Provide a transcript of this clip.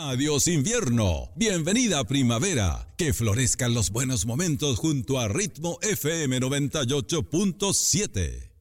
Adiós invierno, bienvenida primavera, que florezcan los buenos momentos junto a Ritmo FM 98.7.